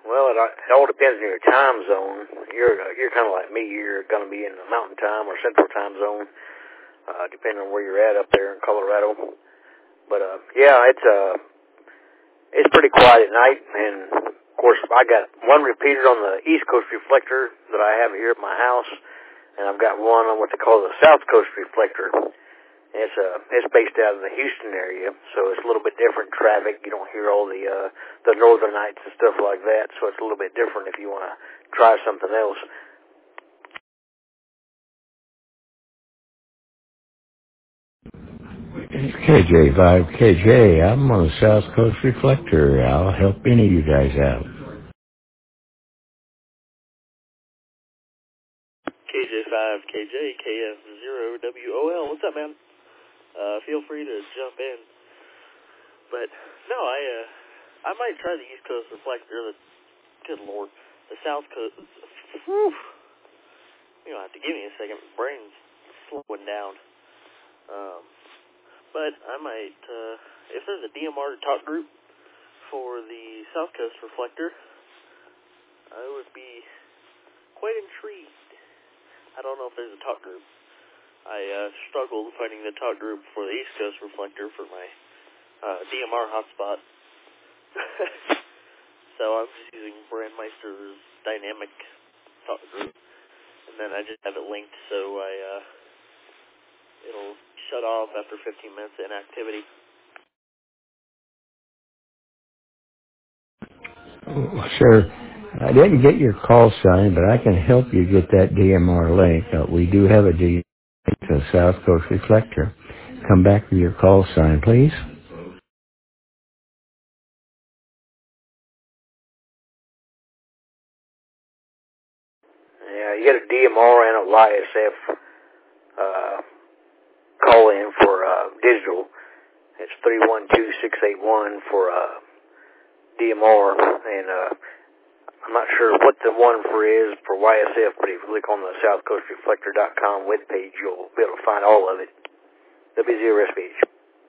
Well, it all depends on your time zone. You're kind of like me. You're going to be in the Mountain Time or Central Time Zone, depending on where you're at up there in Colorado. But yeah, it's pretty quiet at night, and of course I got one repeater on the East Coast reflector that I have here at my house, and I've got one on what they call the South Coast reflector. It's based out of the Houston area, so it's a little bit different traffic. You don't hear all the northern nights and stuff like that, so it's a little bit different if you want to try something else. It's KJ5KJ. I'm on the South Coast Reflector. I'll help any of you guys out. KJ5KJ, KF0WOL. What's up, man? Feel free to jump in. But, no, I might try the East Coast Reflector. Good Lord. The South Coast, whew. You don't have to give me a second. My brain's slowing down. But I might, if there's a DMR talk group for the South Coast Reflector, I would be quite intrigued. I don't know if there's a talk group. I struggled finding the talk group for the East Coast Reflector for my DMR hotspot. So I'm just using Brandmeister's dynamic talk group. And then I just have it linked so it'll shut off after 15 minutes of inactivity. Oh, sir, I didn't get your call sign, but I can help you get that DMR link. We do have a DMR link to the South Coast Reflector. Come back with your call sign, please. Yeah, you get a DMR and a YSF call in for digital. It's 312681 for DMR, and I'm not sure what the one for is for YSF, but if you look on the southcoastreflector.com webpage, you'll be able to find all of it. W0SBH.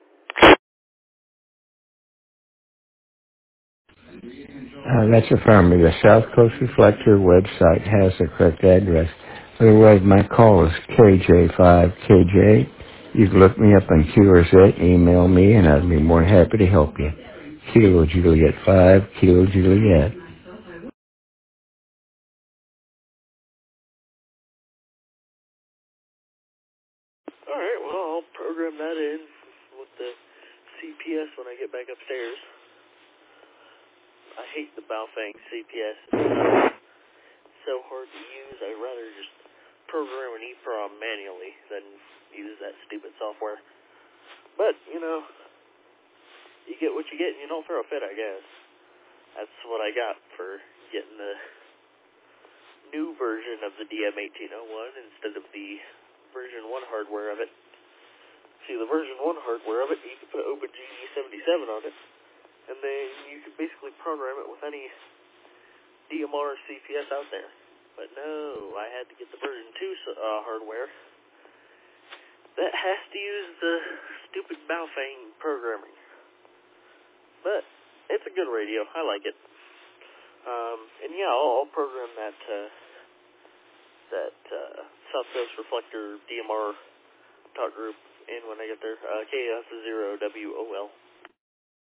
That's affirmative. The South Coast Reflector website has the correct address. Otherwise, my call is KJ5KJ. You can look me up on QRZ, email me, and I'd be more than happy to help you. Kilo Juliet 5, Kilo Juliet. Alright, well, I'll program that in with the CPS when I get back upstairs. I hate the Baofeng CPS. It's so hard to use. I'd rather just program an EEPROM manually than use that stupid software. But, you know, you get what you get and you don't throw a fit, I guess. That's what I got for getting the new version of the DM1801 instead of the version 1 hardware of it. See, the version 1 hardware of it, you can put OpenGD77 on it, and then you can basically program it with any DMR CPS out there. But no, I had to get the version 2 hardware that has to use the stupid Baofeng programming. But it's a good radio. I like it. And yeah, I'll program that South Coast Reflector DMR talk group in when I get there. KF0WOL.